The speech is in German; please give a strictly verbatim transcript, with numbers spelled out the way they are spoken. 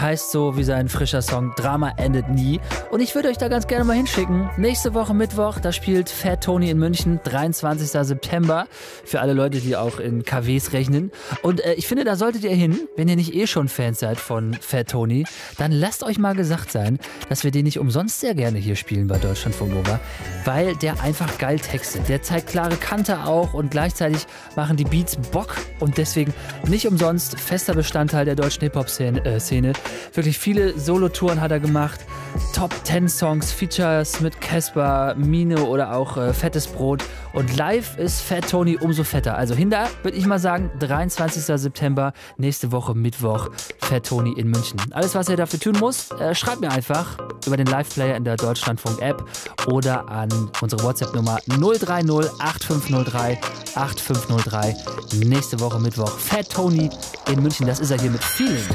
Heißt so wie sein frischer Song Drama endet nie. Und ich würde euch da ganz gerne mal hinschicken. Nächste Woche Mittwoch, da spielt Fat Tony in München, dreiundzwanzigster September. Für alle Leute, die auch in K Ws rechnen. Und äh, ich finde, da solltet ihr hin, wenn ihr nicht eh schon Fans seid von Fat Tony. Dann lasst euch mal gesagt sein, dass wir den nicht umsonst sehr gerne hier spielen bei Deutschlandfunk Nova. Weil der einfach geil textet. Der zeigt klare Kante auch und gleichzeitig machen die Beats Bock. Und deswegen nicht umsonst fester Bestandteil der deutschen Hip-Hop-Szene. Äh, Szene. Wirklich viele Solo-Touren hat er gemacht. Top zehn Songs, Features mit Casper, Mine oder auch äh, Fettes Brot. Und live ist Fat Tony umso fetter. Also hinter, würde ich mal sagen, dreiundzwanzigster September, nächste Woche Mittwoch, Fat Tony in München. Alles, was ihr dafür tun müsst, äh, schreibt mir einfach über den Live-Player in der Deutschlandfunk-App oder an unsere WhatsApp-Nummer null drei null acht fünf null drei acht fünf null drei. Nächste Woche Mittwoch, Fat Tony in München. Das ist er hier mit Feeling.